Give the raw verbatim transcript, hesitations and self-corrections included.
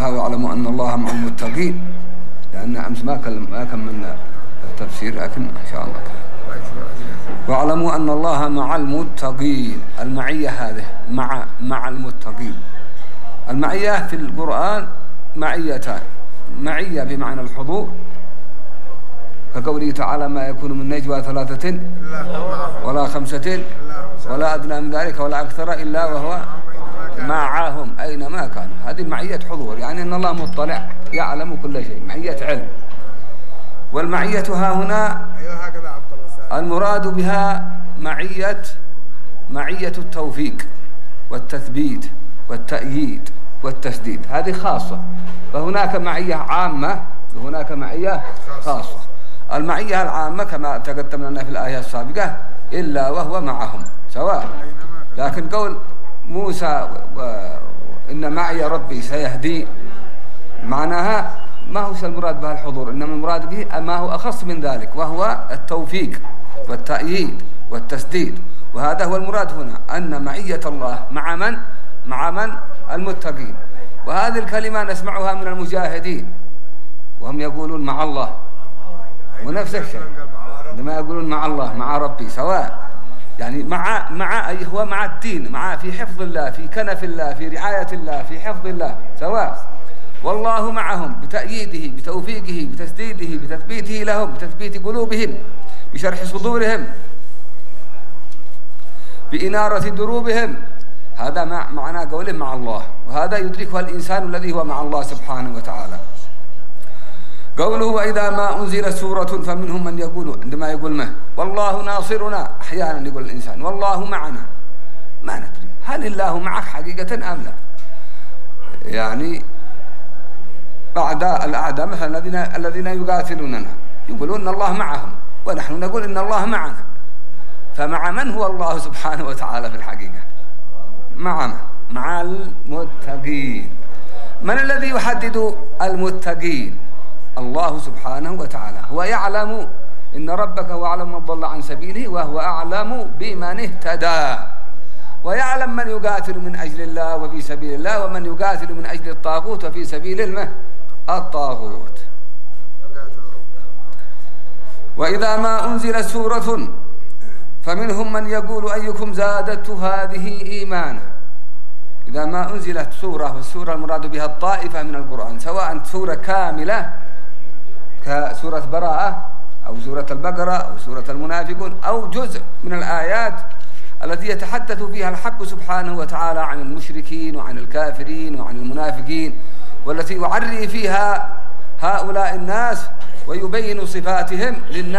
بعدها واعلموا أن الله مع المتقين، لأن أمس ما ما كملنا التفسير، لكن إن شاء الله. واعلموا أن الله مع المتقين. المعية هذه مع مع المتقين. المعية في القرآن معيتان: معية بمعنى الحضور، كقوله تعالى: ما يكون من نجوى ثلاثة ولا خمسة ولا أدنى من ذلك ولا أكثر إلا وهو معهم أينما كانوا. هذه معية حضور، يعني أن الله مطلع يعلم كل شيء، معية علم. والمعية ها هنا المراد بها معية معية التوفيق والتثبيت والتأييد والتسديد، هذه خاصة. فهناك معية عامة وهناك معية خاصة. المعية العامة كما تقدم لنا في الآية السابقة: إلا وهو معهم سواء. لكن قول موسى إن معي ربي سيهدي، معناها ما هو المراد بها الحضور، إنما المراد به ما هو أخص من ذلك، وهو التوفيق والتأييد والتسديد. وهذا هو المراد هنا، أن معية الله مع من؟ مع من؟ المتقين. وهذه الكلمة نسمعها من المجاهدين وهم يقولون مع الله، ونفس الشيء عندما يقولون مع الله مع ربي سواء، يعني مع مع أي هو مع الدين، مع في حفظ الله، في كنف الله، في رعاية الله، في حفظ الله سواء. والله معهم بتأييده بتوفيقه بتسديده بتثبيته لهم، بتثبيت قلوبهم، بشرح صدورهم، بإنارة دروبهم. هذا معنى قوله مع الله، وهذا يدركه الإنسان الذي هو مع الله سبحانه وتعالى. قوله: وإذا ما أنزل سورة فمنهم من يقول، عندما يقول ما والله ناصرنا، أحيانا يقول الإنسان والله معنا، ما ندري هل الله معك حقيقة أم لا. يعني بعد الأعداء مثلا الذين الذين يقاتلوننا يقولون إن الله معهم، ونحن نقول إن الله معنا. فمع من هو الله سبحانه وتعالى في الحقيقة؟ مع من؟ مع المتقين. من الذي يحدد المتقين؟ الله سبحانه وتعالى. هو يعلم إن ربك هو أعلم من ضل عن سبيله وهو أعلم بمن اهتدى، ويعلم من يقاتل من أجل الله وفي سبيل الله، ومن يقاتل من أجل الطاغوت وفي سبيل المه الطاغوت. وإذا ما أنزل سورة فمنهم من يقول أيكم زادت هذه إيمانا. إذا ما أنزلت سورة، والسورة المراد بها الطائفة من القرآن، سواء سورة كاملة كسورة براءة أو سورة البقرة أو سورة المنافقون، أو جزء من الآيات التي يتحدث فيها الحق سبحانه وتعالى عن المشركين وعن الكافرين وعن المنافقين، والتي يعري فيها هؤلاء الناس ويبين صفاتهم للناس.